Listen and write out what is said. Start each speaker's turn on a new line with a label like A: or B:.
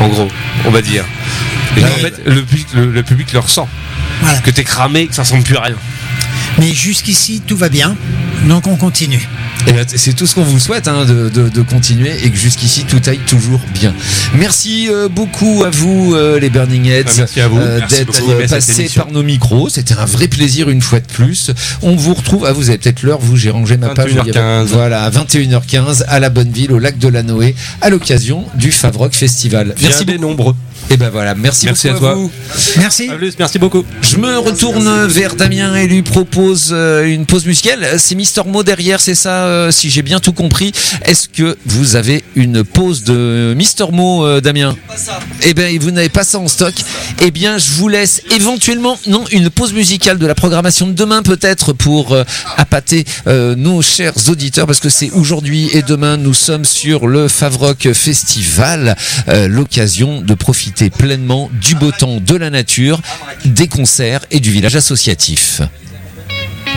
A: en gros, on va dire. Et en fait, le public le ressent.
B: Voilà.
A: Que t'es cramé, que ça ressemble plus à rien.
B: Mais jusqu'ici, tout va bien, donc on continue.
C: Et bien, c'est tout ce qu'on vous souhaite, de continuer et que jusqu'ici tout aille toujours bien. Merci beaucoup à vous, les Burning Heads,
A: merci à vous.
C: d'être passés par nos micros. C'était un vrai plaisir une fois de plus. On vous retrouve, vous avez peut-être l'heure, j'ai rangé ma page.
A: 21h15.
C: Voilà, à 21h15 à la Bonneville, au lac de la Noé, à l'occasion du Favrock Festival.
A: Merci beaucoup. Nombreux.
C: Et ben voilà, merci beaucoup
A: à toi.
C: Vous.
B: Merci.
A: À plus, merci beaucoup.
C: Je me retourne vers Damien et lui propose une pause musicale. C'est Mister Mo derrière, c'est ça, si j'ai bien tout compris. Est-ce que vous avez une pause de Mister Mo, Damien ? Eh bien, vous n'avez pas ça en stock. Eh bien, je vous laisse éventuellement, une pause musicale de la programmation de demain peut-être pour appâter nos chers auditeurs, parce que c'est aujourd'hui et demain, nous sommes sur le Favrock Festival, l'occasion de profiter pleinement du beau temps, de la nature, des concerts et du village associatif.